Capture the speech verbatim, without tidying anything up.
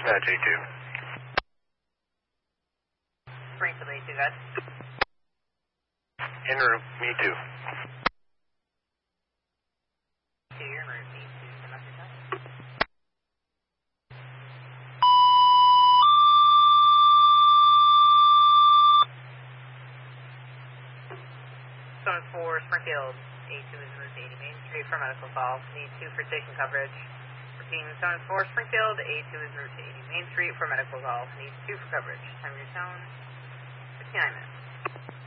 Dispatch A two. Springfield A two, guys. En route, me too. Two, you're en route, me two, domestic time. Zone four, Springfield A two is en route to eighty Main Street for medical call. Need two for station coverage. Repeating, Zone four, Springfield A two is en route to eighty Main Street for medical call. Need two for coverage. Time of your tone, fifty-nine minutes.